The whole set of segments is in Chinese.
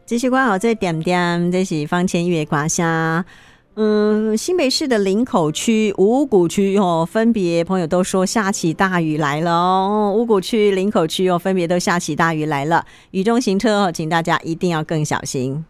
继续关好这点点，这是方千月瓜虾。新北市的林口区、五股区分别朋友都说下起大雨来了哦。五股区、林口区分别都下起大雨来了，雨中行车请大家一定要更小心。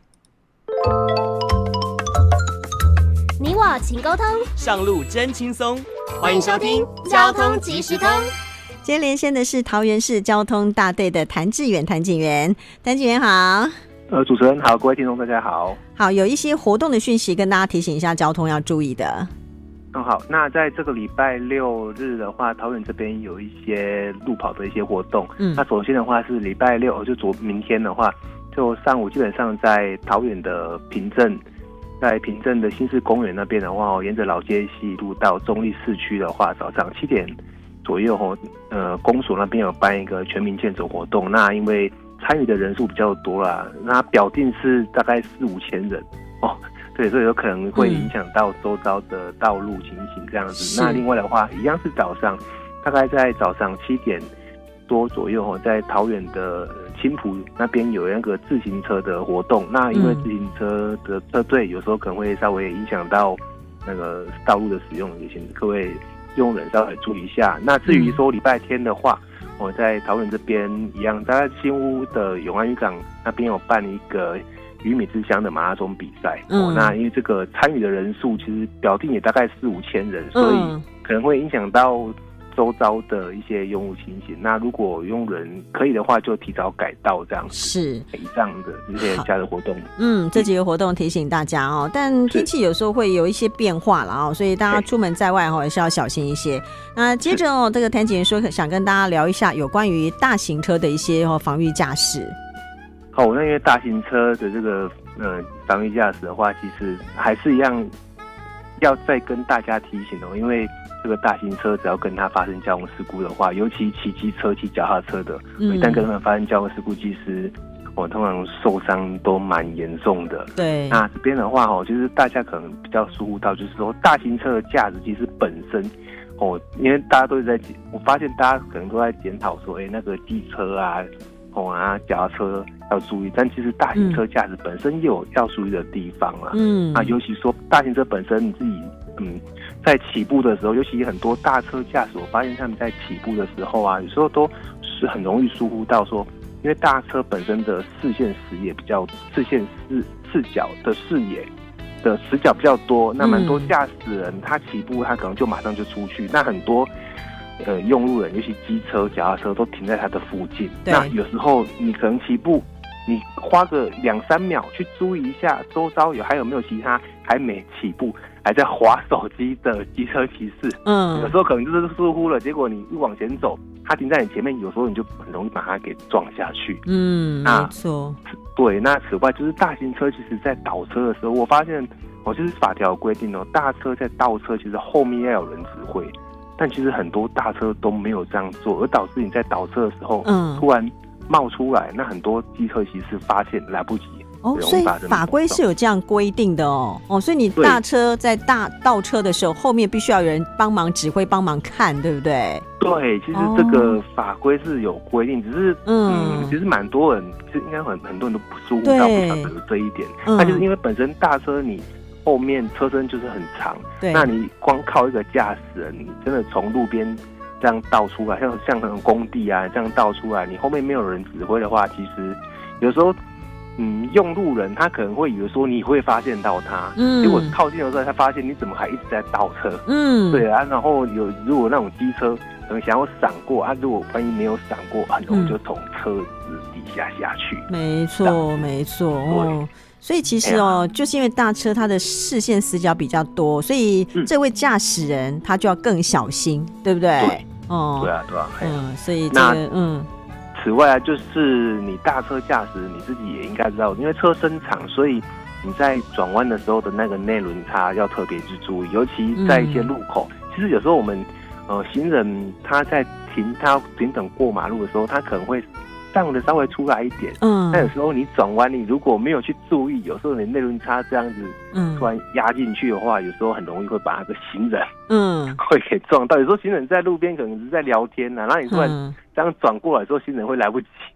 你我勤沟通， 上路真轻松。欢迎收听交通即时通。 今天连线的是桃园市交通大队的谭志远，谭警员好。 主持人好，各位听众大家好。 好，有一些活动的讯息跟大家提醒一下交通要注意的。 好，那在这个礼拜六日的话，桃园这边有一些路跑的一些活动。那首先的话是礼拜六，就明天的话，就上午基本上在桃园的平镇，在平镇的新市公园那边的话，沿着老街西路到中立市区的话，早上7点左右公所那边有办一个全民健走活动。那因为参与的人数比较多啦，那表定是大概4-5千人哦，对，所以有可能会影响到周遭的道路情形这样子。那另外的话，一样是早上，大概在早上7点多左右在桃园的青埔那边有那个自行车的活动。那因为自行车的车队有时候可能会稍微影响到那个道路的使用，也请各位用人稍微注意一下。那至于说礼拜天的话，我在桃园这边一样，在新屋的永安渔港那边有办一个鱼米之乡的马拉松比赛。那因为这个参与的人数其实表定也大概4-5千人，所以可能会影响到周遭的一些用户情形。那如果用人可以的话，就提早改道这样子。是以上的这些家的活动。 这几个活动提醒大家哦，但天气有时候会有一些变化了哦，所以大家出门在外也是要小心一些。那接着这个谭警员说想跟大家聊一下有关于大型车的一些防御驾驶。 那因为大型车的这个防御驾驶的话，其实还是一样要再跟大家提醒因为这个大型车只要跟它发生交通事故的话，尤其骑机车、骑脚踏车的，一旦跟他们发生交通事故，其实通常受伤都蛮严重的。对，那这边的话就是大家可能比较疏忽到，就是说大型车的价值其实本身因为大家都在，我发现大家可能都在检讨说，那个机车啊，脚踏车要注意，但其实大型车价值本身也有要注意的地方啦。那尤其说大型车本身你自己在起步的时候，尤其很多大车驾驶，我发现他们在起步的时候有时候都是很容易疏忽到说，因为大车本身的视线视野比较视角的视野的死角比较多，那蛮多驾驶人他起步他可能就马上就出去，那很多用路人尤其机车、脚踏车都停在他的附近。那有时候你可能起步，你花个2-3秒去注意一下周遭还有没有其他还没起步还在滑手机的机车骑士。有时候可能就是疏忽了，结果你一往前走，他停在你前面，有时候你就很容易把他给撞下去。没错。对，那此外就是大型车，其实在倒车的时候，我发现就是法条规定大车在倒车，其实后面要有人指挥，但其实很多大车都没有这样做，而导致你在倒车的时候，突然冒出来，那很多机车骑士发现来不及。 所以法规是有这样规定的所以你大车在倒车的时候，后面必须要有人帮忙指挥、帮忙看，对不对？对， 其实这个法规是有规定，只是其实蛮多人，其实应该很多人都不疏忽到不晓得这一点。那就是因为本身大车你后面车身就是很长，那你光靠一个驾驶人，你真的从路边这样倒出来，像那种工地啊这样倒出来，你后面没有人指挥的话，其实有时候用路人他可能会以为说你会发现到他，结果靠近的时候他发现你怎么还一直在倒车。对啊，然后如果那种机车可能想要闪过如果万一没有闪过，很容易就从车子底下下去。没错没错。 所以其实就是因为大车它的视线死角比较多，所以这位驾驶人他就要更小心，对不对？ 对啊。 所以这个此外就是你大车驾驶你自己也应该知道，因为车身长，所以你在转弯的时候的那个内轮差要特别去注意，尤其在一些路口。其实有时候我们行人他在他平等过马路的时候，他可能会上的稍微出来一点，但有时候你转弯，你如果没有去注意，有时候你内轮差这样子突然压进去的话，有时候很容易会把那个行人会给撞到。有时候行人在路边可能是在聊天然后你突然这样转过来的时候，行人会来不及